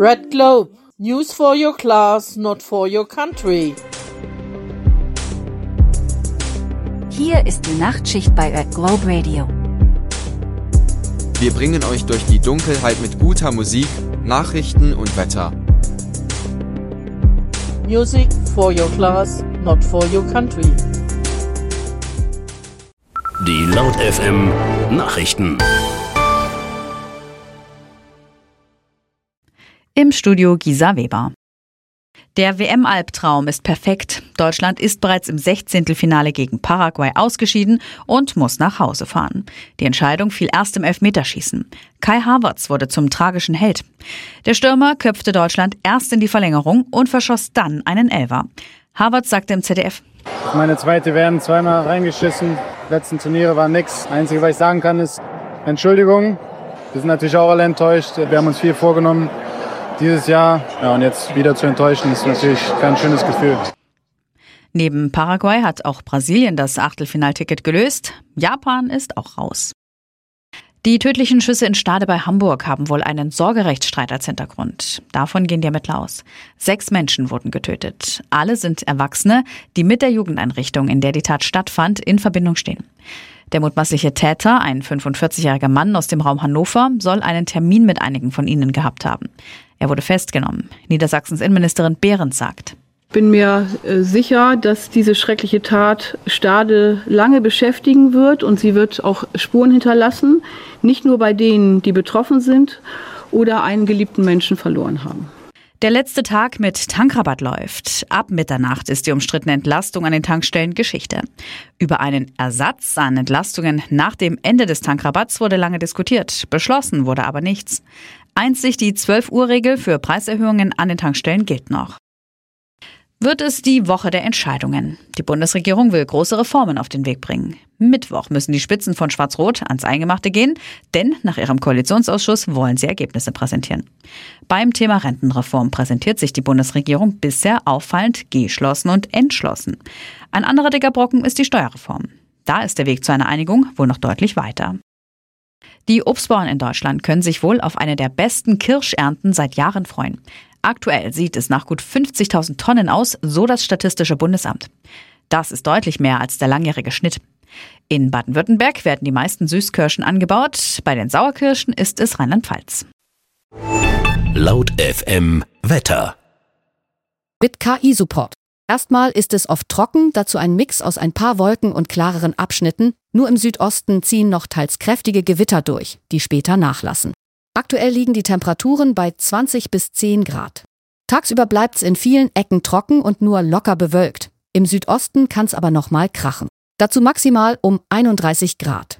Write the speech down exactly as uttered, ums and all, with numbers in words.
Red Globe. News for your class, not for your country. Hier ist die Nachtschicht bei Red Globe Radio. Wir bringen euch durch die Dunkelheit mit guter Musik, Nachrichten und Wetter. Music for your class, not for your country. Die Laut F M Nachrichten. Im Studio Gisa Weber. Der W M-Albtraum ist perfekt. Deutschland ist bereits im Sechzehntelfinale gegen Paraguay ausgeschieden und muss nach Hause fahren. Die Entscheidung fiel erst im Elfmeterschießen. Kai Havertz wurde zum tragischen Held. Der Stürmer köpfte Deutschland erst in die Verlängerung und verschoss dann einen Elfer. Havertz sagte im Z D F: Meine zweite werden zweimal reingeschissen. Die letzten Turniere waren nix. Das Einzige, was ich sagen kann, ist Entschuldigung. Wir sind natürlich auch alle enttäuscht. Wir haben uns viel vorgenommen dieses Jahr. Ja, und jetzt wieder zu enttäuschen, ist natürlich kein schönes Gefühl. Neben Paraguay hat auch Brasilien das Achtelfinalticket gelöst. Japan ist auch raus. Die tödlichen Schüsse in Stade bei Hamburg haben wohl einen Sorgerechtsstreit als Hintergrund. Davon gehen die Ermittler aus. Sechs Menschen wurden getötet. Alle sind Erwachsene, die mit der Jugendeinrichtung, in der die Tat stattfand, in Verbindung stehen. Der mutmaßliche Täter, ein fünfundvierzigjähriger Mann aus dem Raum Hannover, soll einen Termin mit einigen von ihnen gehabt haben. Er wurde festgenommen. Niedersachsens Innenministerin Behrens sagt: Ich bin mir äh, sicher, dass diese schreckliche Tat Stade lange beschäftigen wird und sie wird auch Spuren hinterlassen, nicht nur bei denen, die betroffen sind oder einen geliebten Menschen verloren haben. Der letzte Tag mit Tankrabatt läuft. Ab Mitternacht ist die umstrittene Entlastung an den Tankstellen Geschichte. Über einen Ersatz an Entlastungen nach dem Ende des Tankrabatts wurde lange diskutiert. Beschlossen wurde aber nichts. Einzig die zwölf-Uhr-Regel für Preiserhöhungen an den Tankstellen gilt noch. Wird es die Woche der Entscheidungen. Die Bundesregierung will große Reformen auf den Weg bringen. Mittwoch müssen die Spitzen von Schwarz-Rot ans Eingemachte gehen, denn nach ihrem Koalitionsausschuss wollen sie Ergebnisse präsentieren. Beim Thema Rentenreform präsentiert sich die Bundesregierung bisher auffallend geschlossen und entschlossen. Ein anderer dicker Brocken ist die Steuerreform. Da ist der Weg zu einer Einigung wohl noch deutlich weiter. Die Obstbauern in Deutschland können sich wohl auf eine der besten Kirschernten seit Jahren freuen. Aktuell sieht es nach gut fünfzigtausend Tonnen aus, so das Statistische Bundesamt. Das ist deutlich mehr als der langjährige Schnitt. In Baden-Württemberg werden die meisten Süßkirschen angebaut. Bei den Sauerkirschen ist es Rheinland-Pfalz. Laut F M Wetter. Mit K I-Support. Erstmal ist es oft trocken, dazu ein Mix aus ein paar Wolken und klareren Abschnitten. Nur im Südosten ziehen noch teils kräftige Gewitter durch, die später nachlassen. Aktuell liegen die Temperaturen bei zwanzig bis zehn Grad. Tagsüber bleibt's in vielen Ecken trocken und nur locker bewölkt. Im Südosten kann's aber noch mal krachen. Dazu maximal um einunddreißig Grad.